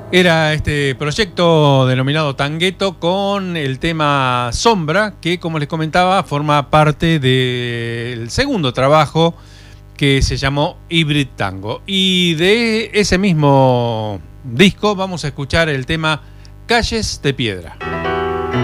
Era este proyecto denominado Tangueto con el tema Sombra, que como les comentaba forma parte del segundo trabajo que se llamó Hybrid Tango. Y de ese mismo disco vamos a escuchar el tema Calles de Piedra.